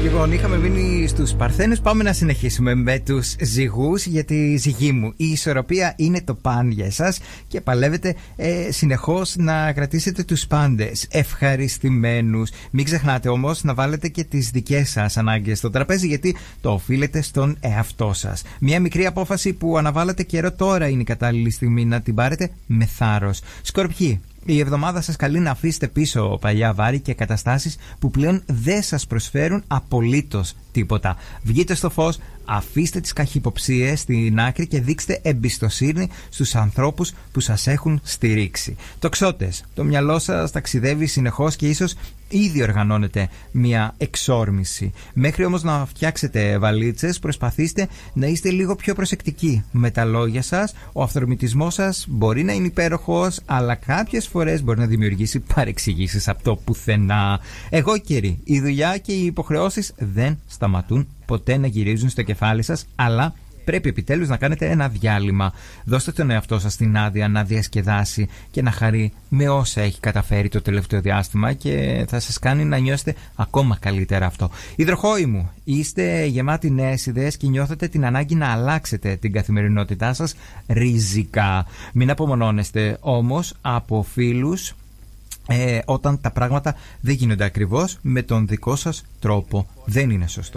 Λοιπόν, είχαμε μείνει στους Παρθένους. Πάμε να συνεχίσουμε με τους ζυγούς. Γιατί ζυγοί μου, η ισορροπία είναι το παν για εσάς και παλεύετε συνεχώς να κρατήσετε τους πάντες ευχαριστημένους. Μην ξεχνάτε όμως να βάλετε και τις δικές σας ανάγκες στο τραπέζι, γιατί το οφείλετε στον εαυτό σας. Μια μικρή απόφαση που αναβάλλατε καιρό, τώρα είναι η κατάλληλη στιγμή να την πάρετε με θάρρος. Σκορπιοί, η εβδομάδα σας καλεί να αφήσετε πίσω παλιά βάρη και καταστάσεις που πλέον δεν σας προσφέρουν απολύτως τίποτα. Βγείτε στο φως, αφήστε τις καχυποψίες στην άκρη και δείξτε εμπιστοσύνη στους ανθρώπους που σας έχουν στηρίξει. Τοξότες, το μυαλό σας ταξιδεύει συνεχώς και ίσως ήδη οργανώνετε μια εξόρμηση. Μέχρι όμως να φτιάξετε βαλίτσες, προσπαθήστε να είστε λίγο πιο προσεκτικοί με τα λόγια σας. Ο αυθορμητισμός σας μπορεί να είναι υπέροχος, αλλά κάποιες φορές μπορεί να δημιουργήσει παρεξηγήσεις από το πουθενά. Εγώ καιροί, η δουλειά και οι υποχρεώσεις δεν σταματούν ποτέ να γυρίζουν στο κεφάλι σας, αλλά πρέπει επιτέλους να κάνετε ένα διάλειμμα. Δώστε τον εαυτό σας την άδεια να διασκεδάσει και να χαρεί με όσα έχει καταφέρει το τελευταίο διάστημα και θα σας κάνει να νιώσετε ακόμα καλύτερα αυτό. Υδροχόοι μου, είστε γεμάτοι νέες ιδέες και νιώθετε την ανάγκη να αλλάξετε την καθημερινότητά σας ριζικά. Μην απομονώνεστε όμως από φίλους όταν τα πράγματα δεν γίνονται ακριβώς με τον δικό σας τρόπο. Δεν είναι σωστό.